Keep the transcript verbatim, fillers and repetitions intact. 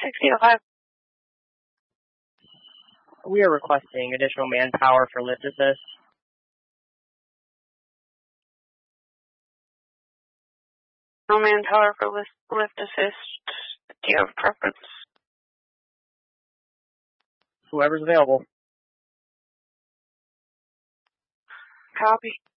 sixty oh five. We are requesting additional manpower for lift assist. No manpower for lift, lift assist. Do you have a preference? Whoever's available. Copy.